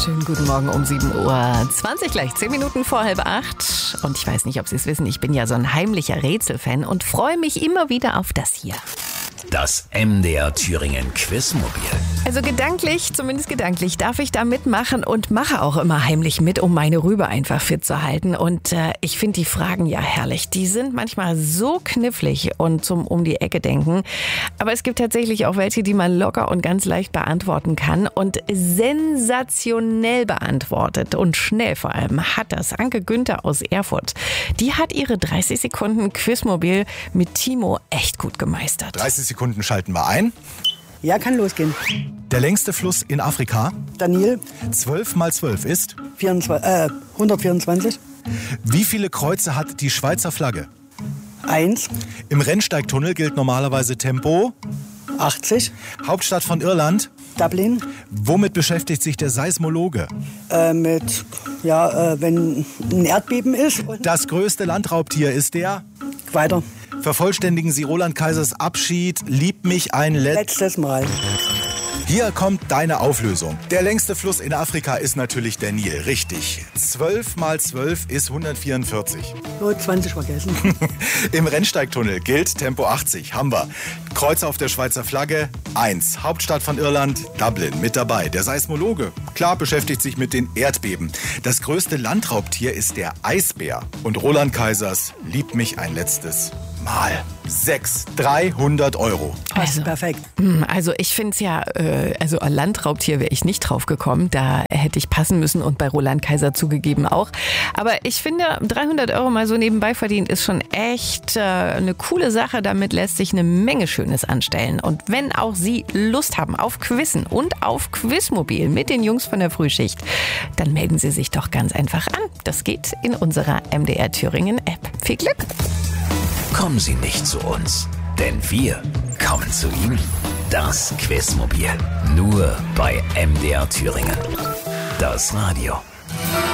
Schönen guten Morgen um 7:20 Uhr. Gleich 10 Minuten vor 7:30. Und ich weiß nicht, ob Sie es wissen, ich bin ja so ein heimlicher Rätselfan und freue mich immer wieder auf das hier. Das MDR Thüringen Quizmobil. Also zumindest gedanklich, darf ich da mitmachen und mache auch immer heimlich mit, um meine Rübe einfach fit zu halten. Und ich finde die Fragen ja herrlich. Die sind manchmal so knifflig und zum um die Ecke denken. Aber es gibt tatsächlich auch welche, die man locker und ganz leicht beantworten kann. Und sensationell beantwortet und schnell vor allem hat das Anke Günther aus Erfurt. Die hat ihre 30 Sekunden Quizmobil mit Timo echt gut gemeistert. 30 Sekunden schalten wir ein. Ja, kann losgehen. Der längste Fluss in Afrika. Daniel, 12 mal 12 ist. 124. Wie viele Kreuze hat die Schweizer Flagge? 1. Im Rennsteigtunnel gilt normalerweise Tempo. 80. Hauptstadt von Irland. Dublin. Womit beschäftigt sich der Seismologe? Wenn ein Erdbeben ist. Und Das größte Landraubtier ist der. weiter. Vervollständigen Sie Roland Kaisers Abschied. Lieb mich ein Letztes Mal. Hier kommt deine Auflösung. Der längste Fluss in Afrika ist natürlich der Nil. Richtig. 12 mal 12 ist 144. So, 20 vergessen. Im Rennsteigtunnel gilt Tempo 80. Haben wir. Kreuze auf der Schweizer Flagge 1. Hauptstadt von Irland, Dublin. Mit dabei. Der Seismologe. Klar, beschäftigt sich mit den Erdbeben. Das größte Landraubtier ist der Eisbär. Und Roland Kaisers Lieb mich ein letztes Mal. 300 Euro. Also, perfekt. Also ich finde es ja, also ein Landraubtier wäre ich nicht drauf gekommen. Da hätte ich passen müssen und bei Roland Kaiser zugegeben auch. Aber ich finde, 300 Euro mal so nebenbei verdient ist schon echt eine coole Sache. Damit lässt sich eine Menge Schönes anstellen. Und wenn auch Sie Lust haben auf Quizzen und auf Quizmobil mit den Jungs von der Frühschicht, dann melden Sie sich doch ganz einfach an. Das geht in unserer MDR Thüringen App. Viel Glück! Kommen Sie nicht zu uns, denn wir kommen zu Ihnen. Das Quizmobil. Nur bei MDR Thüringen. Das Radio.